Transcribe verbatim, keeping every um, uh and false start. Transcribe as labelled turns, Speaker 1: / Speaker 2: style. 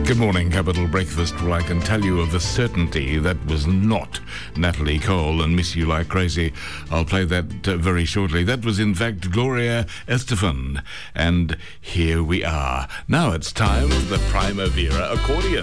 Speaker 1: Good morning, Capital Breakfast. Well, I can tell you of a certainty that was not Natalie Cole and Miss You Like Crazy. I'll play that uh, very shortly. That was, in fact, Gloria Estefan. And here we are. Now it's time for the Primavera accordion.